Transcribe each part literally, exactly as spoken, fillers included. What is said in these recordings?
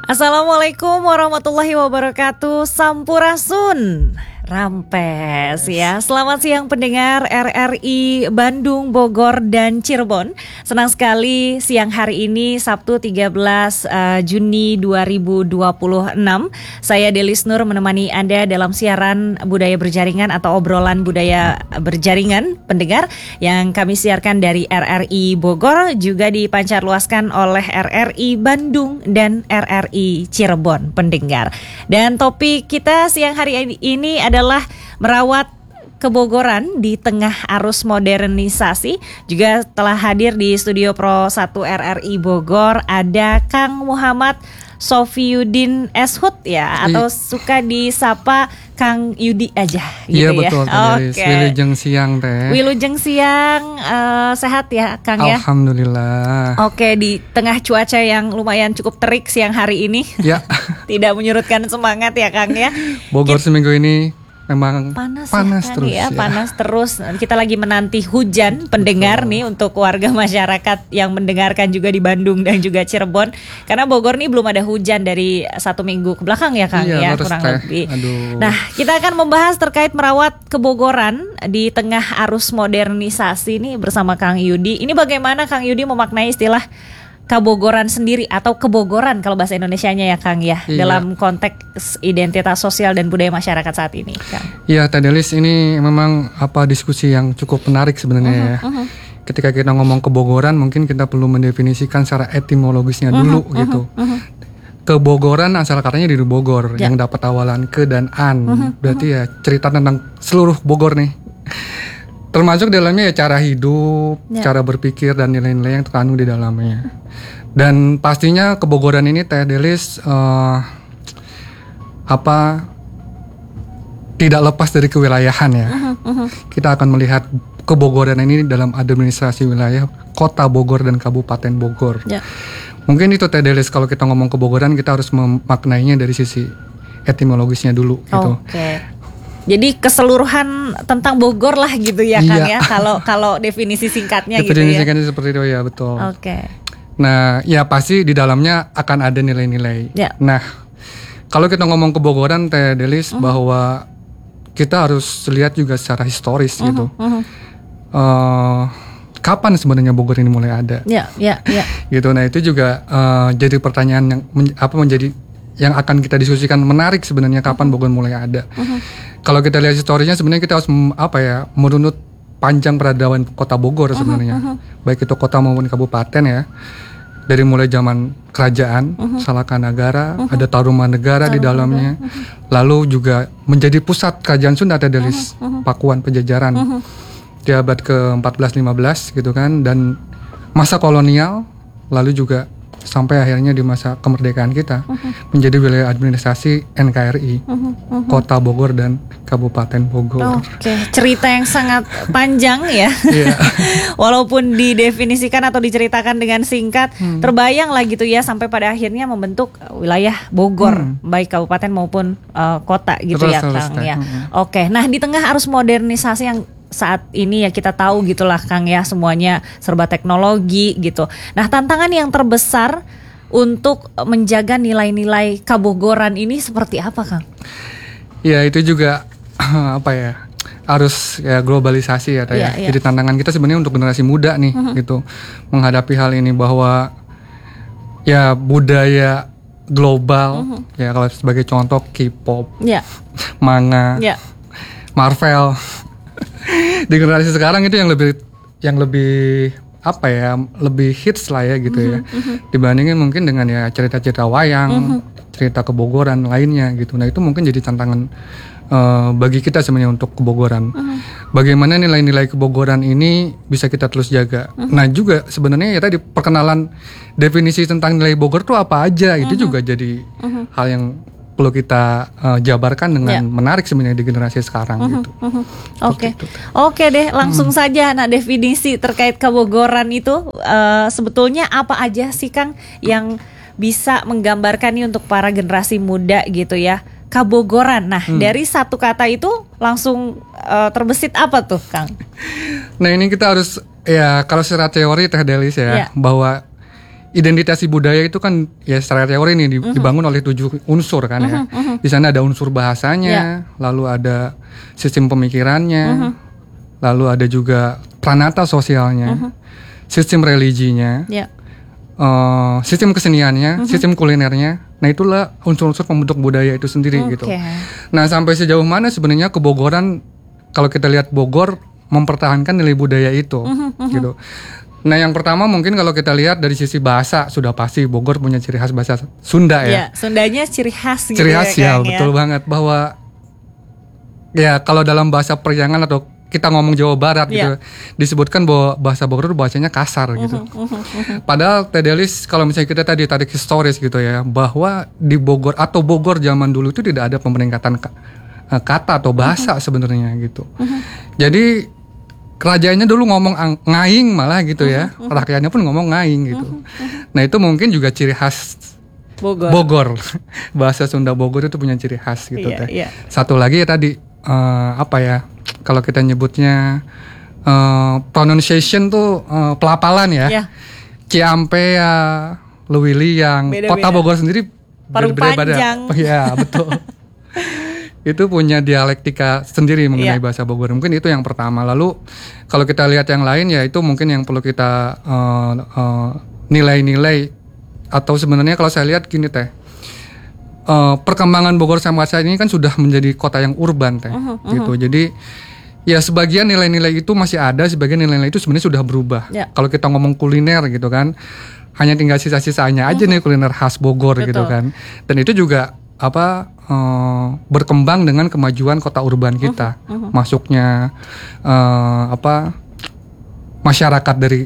Assalamualaikum warahmatullahi wabarakatuh. Sampurasun, rampes ya. Selamat siang pendengar R R I Bandung, Bogor, dan Cirebon. Senang sekali siang hari ini Sabtu tiga belas uh, Juni dua ribu dua puluh enam. Saya Delis Nur menemani Anda dalam siaran Budaya Berjaringan atau obrolan budaya berjaringan pendengar yang kami siarkan dari R R I Bogor, juga dipancarluaskan oleh R R I Bandung dan R R I Cirebon pendengar. Dan topik kita siang hari ini adalah merawat kebogoran di tengah arus modernisasi. Juga telah hadir di studio Pro satu R R I Bogor ada Kang Muhammad Sofiyuddin Eshut ya, atau suka disapa Kang Yudi aja gitu. Iya, ya. Betul, Oke. Okay. Wilujeng siang teh. Wilujeng siang, uh, sehat ya Kang ya? Alhamdulillah. Oke, di tengah cuaca yang lumayan cukup terik siang hari ini. Ya. Tidak menyurutkan semangat ya Kang ya. Bogor Kita, seminggu ini memang panas, panas ya, terus ya, ya. panas terus. Kita lagi menanti hujan pendengar. Betul. Nih untuk warga masyarakat yang mendengarkan juga di Bandung dan juga Cirebon. Karena Bogor nih belum ada hujan dari satu minggu ke belakang ya Kang iya, ya, kurang teh. lebih. Aduh. Nah, kita akan membahas terkait merawat kebogoran di tengah arus modernisasi nih bersama Kang Yudi. Ini bagaimana Kang Yudi memaknai istilah kabogoran sendiri atau kebogoran kalau bahasa Indonesianya ya Kang ya, iya. dalam konteks identitas sosial dan budaya masyarakat saat ini Kang. Iya, Teh Delis, ini memang apa diskusi yang cukup menarik sebenarnya uh-huh, ya. Uh-huh. Ketika kita ngomong kebogoran, mungkin kita perlu mendefinisikan secara etimologisnya uh-huh, dulu uh-huh, gitu. Uh-huh. Kebogoran asal katanya dari Bogor, ya. yang dapat awalan ke dan an. Uh-huh, Berarti uh-huh. ya cerita tentang seluruh Bogor nih. Termasuk dalamnya ya cara hidup, ya. cara berpikir dan nilai-nilai yang terkandung di dalamnya. Dan pastinya kebogoran ini Teh Delis uh, apa tidak lepas dari kewilayahan ya. Uh-huh, uh-huh. Kita akan melihat kebogoran ini dalam administrasi wilayah Kota Bogor dan Kabupaten Bogor. Ya. Mungkin itu Teh Delis, kalau kita ngomong kebogoran kita harus memaknainya dari sisi etimologisnya dulu gitu. Oke. Okay. Jadi keseluruhan tentang Bogor lah gitu ya Kang iya. ya, kalau kalau definisi singkatnya gitu ya. Definisi singkatnya seperti itu ya, betul. Oke. Okay. Nah, ya pasti di dalamnya akan ada nilai-nilai. Ya. Nah, kalau kita ngomong kebogoran Teh Delis, uh-huh. bahwa kita harus lihat juga secara historis uh-huh. gitu. Uh-huh. Uh, kapan sebenarnya Bogor ini mulai ada? Ya, ya, ya. Gitu. Nah, itu juga uh, jadi pertanyaan yang men- apa menjadi yang akan kita diskusikan menarik sebenarnya, kapan Bogor mulai ada. Uh-huh. Kalau kita lihat historinya sebenarnya kita harus apa ya merunut panjang peradaban Kota Bogor sebenarnya, uh-huh. baik itu kota maupun kabupaten ya. Dari mulai zaman kerajaan, uh-huh. Salakanagara, uh-huh. ada Tarumanegara di dalamnya, uh-huh. lalu juga menjadi pusat kerajaan Sunda Teh Delis, uh-huh. Pakuan Pajajaran uh-huh. di abad ke empat belas lima belas gitu kan, dan masa kolonial, lalu juga sampai akhirnya di masa kemerdekaan kita uh-huh. menjadi wilayah administrasi N K R I, uh-huh. Uh-huh. Kota Bogor dan Kabupaten Bogor. Oke, cerita yang sangat panjang ya. Yeah. Walaupun didefinisikan atau diceritakan dengan singkat, hmm. terbayang lah gitu ya sampai pada akhirnya membentuk wilayah Bogor, hmm. baik kabupaten maupun uh, kota gitu terus, ya Kang terus, ya. Hmm. Oke, nah di tengah arus modernisasi yang saat ini ya kita tahu gitulah Kang ya, semuanya serba teknologi gitu. Nah, tantangan yang terbesar untuk menjaga nilai-nilai kabogoran ini seperti apa Kang? Ya itu juga apa ya, harus ya globalisasi ya, ya. ya. Jadi tantangan kita sebenarnya untuk generasi muda nih uh-huh. gitu menghadapi hal ini, bahwa ya budaya global uh-huh. ya, kalau sebagai contoh K-pop, ya. manga, ya. Marvel. Di generasi sekarang itu yang lebih yang lebih apa ya, lebih hits lah ya gitu uh-huh, ya uh-huh. dibandingin mungkin dengan ya cerita-cerita wayang, uh-huh. cerita kebogoran lainnya gitu. Nah itu mungkin jadi tantangan uh, bagi kita sebenarnya untuk kebogoran. Uh-huh. Bagaimana nilai-nilai kebogoran ini bisa kita terus jaga. Uh-huh. Nah juga sebenarnya ya tadi perkenalan definisi tentang nilai Bogor tuh apa aja, uh-huh. itu juga jadi uh-huh. hal yang perlu kita uh, jabarkan dengan ya. menarik sebenarnya di generasi sekarang uh-huh, gitu. Uh-huh. Oke, okay. oke okay deh, langsung hmm. saja. Nah, definisi terkait kebogoran itu uh, sebetulnya apa aja sih Kang yang bisa menggambarkan nih untuk para generasi muda gitu ya? Kabogoran. Nah, hmm. dari satu kata itu langsung uh, terbesit apa tuh Kang? Nah ini kita harus ya kalau secara teori Teh Delis ya, ya. bahwa identitas budaya itu kan ya secara teori nih uh-huh. dibangun oleh tujuh unsur kan ya. Uh-huh, uh-huh. Di sana ada unsur bahasanya, yeah. lalu ada sistem pemikirannya, uh-huh. lalu ada juga pranata sosialnya, uh-huh. sistem religinya, yeah. uh, sistem keseniannya, uh-huh. sistem kulinernya. Nah itulah unsur-unsur pembentuk budaya itu sendiri okay. gitu. Nah sampai sejauh mana sebenarnya kebogoran, kalau kita lihat Bogor mempertahankan nilai budaya itu, uh-huh, uh-huh. gitu. Nah yang pertama mungkin kalau kita lihat dari sisi bahasa, sudah pasti Bogor punya ciri khas bahasa Sunda ya. Ya, Sundanya ciri khas gitu ciri khas ya, ya, betul ya. Banget bahwa ya kalau dalam bahasa Priangan atau kita ngomong Jawa Barat ya. gitu, disebutkan bahwa bahasa Bogor itu bahasanya kasar gitu. Uh-huh, uh-huh, uh-huh. Padahal Tedelis kalau misalnya kita tadi tarik historis gitu ya, bahwa di Bogor atau Bogor zaman dulu itu tidak ada pemeringkatan kata atau bahasa uh-huh. sebenarnya gitu. Uh-huh. Jadi kerajaannya dulu ngomong ang- ngaing malah gitu ya, uh-huh. rakyatnya pun ngomong ngaing gitu. Uh-huh. Nah itu mungkin juga ciri khas Bogor. Bogor. Bahasa Sunda Bogor itu punya ciri khas gitu yeah, teh. Yeah. Satu lagi ya tadi uh, apa ya? Kalau kita nyebutnya uh, pronunciation tuh uh, pelapalan ya. Yeah. Ciampea, Luwiliang, beda-beda. Kota Bogor sendiri Parung panjang. Iya betul. Itu punya dialektika sendiri mengenai yeah. bahasa Bogor. Mungkin itu yang pertama. Lalu kalau kita lihat yang lain ya itu mungkin yang perlu kita uh, uh, nilai-nilai atau sebenarnya kalau saya lihat gini teh, uh, perkembangan Bogor sama saat ini kan sudah menjadi kota yang urban teh, uh-huh, uh-huh. gitu. Jadi ya sebagian nilai-nilai itu masih ada, sebagian nilai-nilai itu sebenarnya sudah berubah. Yeah. Kalau kita ngomong kuliner gitu kan, hanya tinggal sisa-sisanya aja uh-huh. nih kuliner khas Bogor. Betul. Gitu kan. Dan itu juga apa uh, berkembang dengan kemajuan kota urban kita, uh-huh, uh-huh. masuknya uh, apa masyarakat dari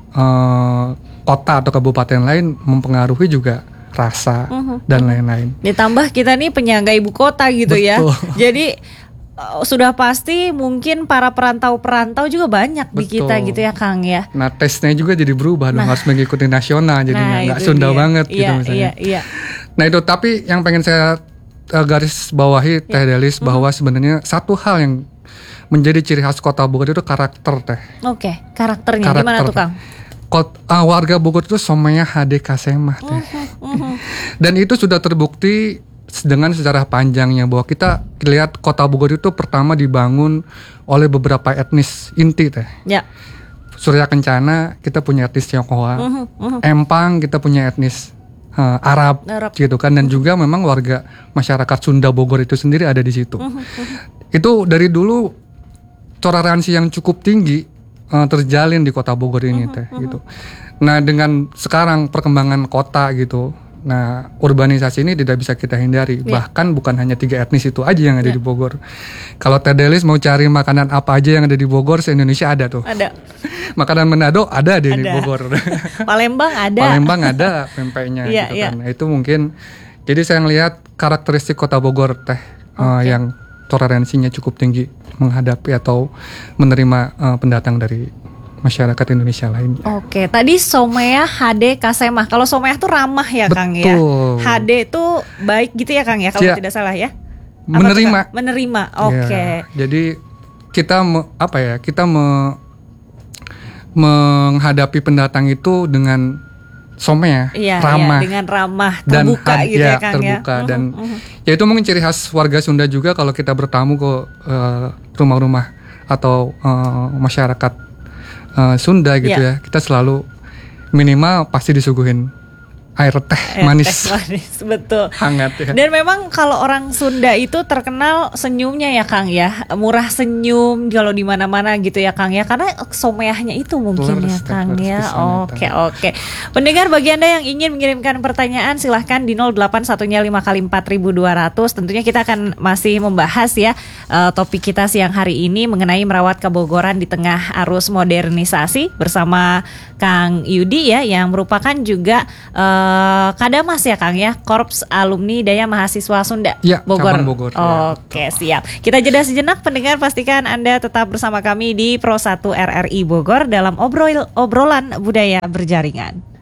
uh, kota atau kabupaten lain mempengaruhi juga rasa uh-huh. dan lain-lain. Ditambah kita nih penyangga ibu kota gitu. Betul. Ya, jadi uh, sudah pasti mungkin para perantau-perantau juga banyak. Betul. Di kita gitu ya Kang ya. Nah tesnya juga jadi berubah dong, nah. harus mengikuti nasional jadinya nggak nah, Sunda dia. banget iya, gitu misalnya. Iya, iya. Nah itu tapi yang pengen saya uh, garis bawahi Teh yeah. Delis bahwa mm-hmm. sebenarnya satu hal yang menjadi ciri khas kota Bogor itu karakter Teh. Oke, okay. karakternya karakter. Gimana tuh Kang? Kot, uh, warga Bogor itu somenya Hade Kasemah Teh. Mm-hmm. Dan itu sudah terbukti dengan sejarah panjangnya bahwa kita lihat kota Bogor itu pertama dibangun oleh beberapa etnis inti Teh. Ya. Yeah. Surya Kencana kita punya etnis Tionghoa, mm-hmm. Mm-hmm. Empang kita punya etnis Uh, Arab, Arab gitu kan, dan juga memang warga masyarakat Sunda Bogor itu sendiri ada di situ. Uh, uh. Itu dari dulu toleransi yang cukup tinggi uh, terjalin di kota Bogor ini uh, Teh uh. gitu. Nah dengan sekarang perkembangan kota gitu, nah urbanisasi ini tidak bisa kita hindari. Yeah. Bahkan bukan hanya tiga etnis itu aja yang ada yeah. di Bogor. Kalau Teh Delis mau cari makanan apa aja yang ada di Bogor, se-Indonesia ada tuh. Ada. Makanan Manado ada di ada. Bogor. Palembang ada. Palembang ada pempeknya yeah, gitu yeah. kan. Nah, itu mungkin jadi saya ngelihat karakteristik kota Bogor Teh okay. uh, yang toleransinya cukup tinggi menghadapi atau menerima uh, pendatang dari masyarakat Indonesia lainnya. Oke, tadi Somea Hade Kasemah. Kalau Somea tuh ramah ya Kang ya. Hade tuh baik gitu ya Kang ya kalau ya. tidak salah ya. Apa menerima. Tuh, menerima. Oke. Okay. Ya, jadi kita me, apa ya? Kita me, menghadapi pendatang itu dengan somea, iya, ramah, iya, dengan ramah, terbuka dan, gitu ya, ya Kang terbuka ya. Dan uh-huh, uh-huh. ya itu mungkin ciri khas warga Sunda juga kalau kita bertamu ke uh, rumah-rumah atau uh, masyarakat uh, Sunda gitu yeah. ya, kita selalu minimal pasti disuguhin air teh air manis. Teh manis, betul. Hangat ya. Dan memang kalau orang Sunda itu terkenal senyumnya ya Kang ya, murah senyum kalau di mana-mana gitu ya Kang ya, karena someahnya itu mungkin Lurus, ya Kang ya. Oke oke. Pendengar bagi Anda yang ingin mengirimkan pertanyaan silahkan di nol delapan satunya lima kali empat ribu dua ratus. Tentunya kita akan masih membahas ya uh, topik kita siang hari ini mengenai merawat kebogoran di tengah arus modernisasi bersama Kang Yudi ya, yang merupakan juga uh, Uh, Kadamas ya Kang ya, Korps Alumni Daya Mahasiswa Sunda ya, Bogor. Bogor ya. Oke siap. Kita jeda sejenak pendengar, pastikan Anda tetap bersama kami di Pro satu R R I Bogor dalam obrol obrolan budaya berjaringan.